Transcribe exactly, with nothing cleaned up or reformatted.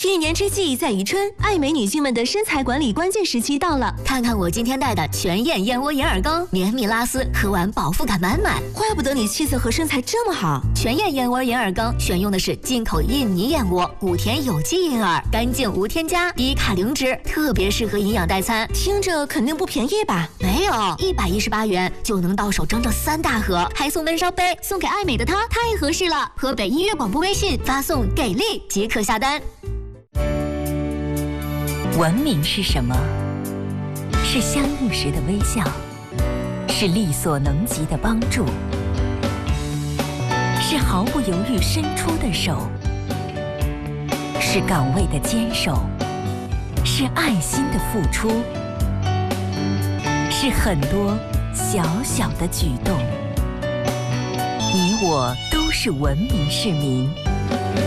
一年之计在于春，爱美女性们的身材管理关键时期到了。 看看我今天带的全燕燕窝银耳羹，绵密拉丝，喝完饱腹感满满。 怪不得你气色和身材这么好。 全燕燕窝银耳羹选用的是进口印尼燕窝，谷田有机银耳，干净无添加，低卡零脂，特别适合营养代餐。 听着肯定不便宜吧？ 没有，一百一十八元就能到手整整三大盒，还送温烧杯，送给爱美的她太合适了。河北音乐广播微信发送“给力”即可下单。 文明是什么？是相遇时的微笑，是力所能及的帮助，是毫不犹豫伸出的手，是岗位的坚守，是爱心的付出，是很多小小的举动。你我都是文明市民。